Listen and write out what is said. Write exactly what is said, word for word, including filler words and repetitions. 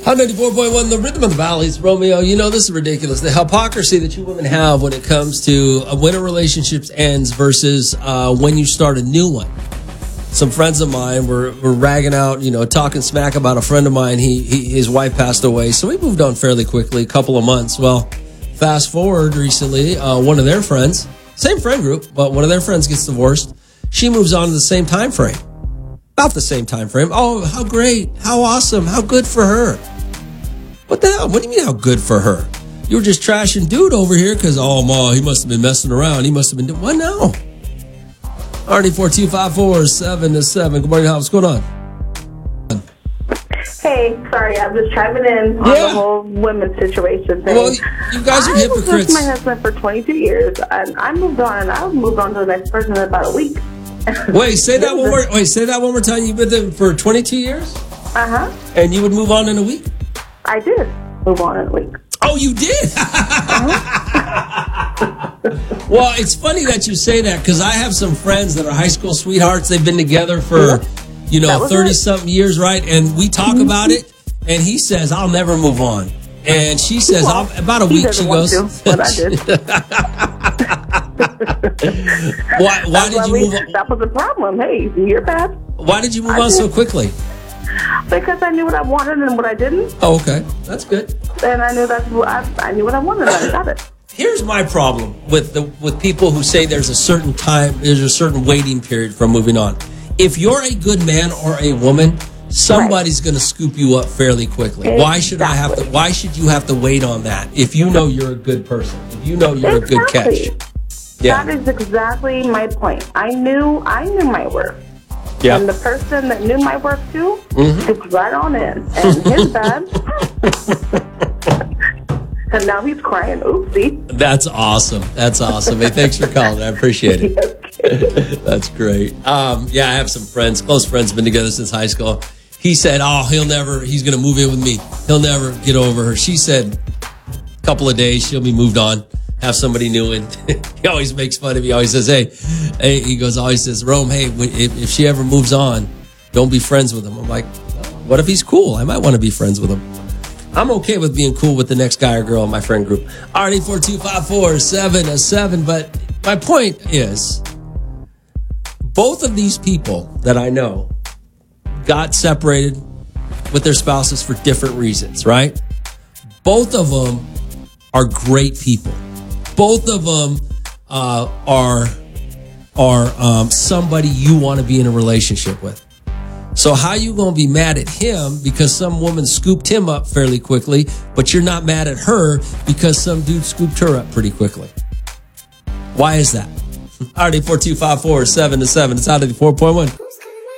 one ninety-four point one, the Rhythm of the Valleys. Romeo, you know, this is ridiculous. The hypocrisy that you women have when it comes to uh, when a relationship ends versus uh, when you start a new one. Some friends of mine were, were ragging out, you know, talking smack about a friend of mine. He, he his wife passed away, so we moved on fairly quickly, a couple of months. Well, fast forward recently, uh, one of their friends, same friend group, but one of their friends gets divorced. She moves on in the same time frame, about the same time frame. Oh, how great, how awesome, how good for her. What the hell? What do you mean how good for her? You were just trashing dude over here because, oh, ma, he must have been messing around. He must have been doing, what now? R D four two five four seven to seven. Good morning, what's going on? Hey, sorry, I'm just chiming in on Yeah. the whole women's situation thing. Well, you guys are I hypocrites. was with my husband for twenty-two years, and I moved on, and I moved on to the next person in about a week. Wait, say that one more. Wait, say that one more time. You've been there for twenty-two years, Uh huh. and you would move on in a week. I did move on in a week. Oh, you did? Well, it's funny that you say that because I have some friends that are high school sweethearts. They've been together for, you know, thirty-something years, right? And we talk about it, and he says, I'll never move on. And she says, Well, I'll, about a he week, she doesn't want goes. to, but I did. why why That's did why you we- move on? That was the problem. Hey, you're bad. Why did you move I on so did. quickly? Because I knew what I wanted and what I didn't, Oh, okay. That's good. and I knew that's what I, I knew what I wanted and I got it. Here's my problem with the with people who say there's a certain time, there's a certain waiting period for moving on. If you're a good man or a woman, somebody's going to scoop you up fairly quickly. Exactly. Why should I have to? Why should you have to wait on that? If you know you're a good person, if you know you're Exactly. a good catch, yeah, That is exactly my point. I knew I knew my worth. yeah. And the person that knew my worth too, Mhm. took right on in. And his bad. And now he's crying. Oopsie. That's awesome. That's awesome. Hey, thanks for calling. I appreciate it. Okay. That's great. Um, yeah, I have some friends, close friends, been together since high school. He said, oh, he'll never, he's going to move in with me. He'll never get over her. She said, a couple of days, she'll be moved on, have somebody new. And he always makes fun of me. He always says, hey, hey, he goes, always says, Rome, hey, if, if she ever moves on, don't be friends with him. I'm like, what if he's cool? I might want to be friends with him. I'm okay with being cool with the next guy or girl in my friend group. R D four two five four seven a seven. But my point is, both of these people that I know got separated with their spouses for different reasons, right? Both of them are great people. Both of them uh, are are um, somebody you want to be in a relationship with. So how you going to be mad at him because some woman scooped him up fairly quickly, but you're not mad at her because some dude scooped her up pretty quickly? Why is that? R D four two five four seven to seven. It's out of the four point one.